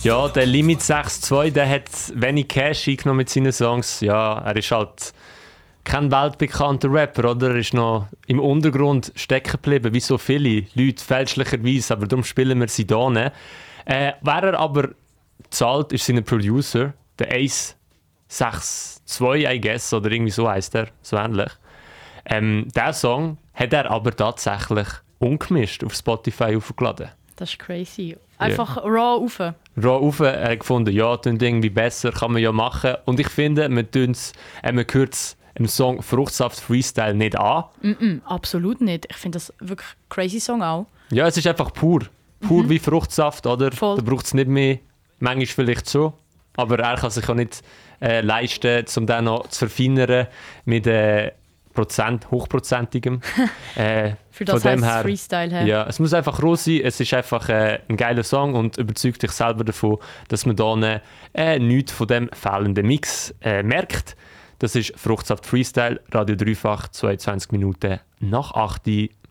Ja, der Limit 6.2, der hat wenig Cash eingenommen mit seinen Songs. Ja, er ist halt kein weltbekannter Rapper, oder? Er ist noch im Untergrund stecken geblieben, wie so viele Leute, fälschlicherweise, aber darum spielen wir sie da nicht. Wer er aber zahlt, ist sein Producer, der Ace 6.2, I guess, oder irgendwie so heisst er, so ähnlich. Der Song hat er aber tatsächlich ungemischt auf Spotify aufgeladen. Das ist crazy. Einfach raw rauf. Raw rauf, er hat gefunden, ja, das irgendwie besser, kann man ja machen. Und ich finde, man hört es im Song Fruchtsaft Freestyle nicht an. Absolut nicht. Ich finde das wirklich ein crazy Song auch. Ja, es ist einfach pur. Pur wie Fruchtsaft, oder? Voll. Da braucht es nicht mehr. Manchmal vielleicht so. Aber er kann sich auch nicht leisten, um den noch zu verfeinern mit hochprozentigem. Für das von dem heisst her, Freestyle her. Ja, es muss einfach roh sein. Es ist einfach ein geiler Song und überzeugt dich selber davon, dass man da nichts von dem fehlenden Mix merkt. Das ist Fruchtsaft Freestyle, Radio Dreifach, 22 Minuten nach 8 Uhr.